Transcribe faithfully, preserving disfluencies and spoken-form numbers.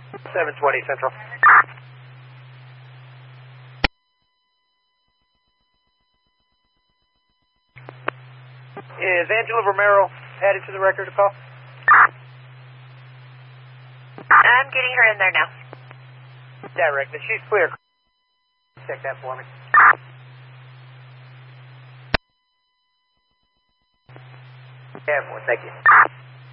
seven twenty Central. Is Angela Romero added to the record to call? I'm getting her in there now. Direct, but she's clear. Check that for me. Yeah, boy, thank you.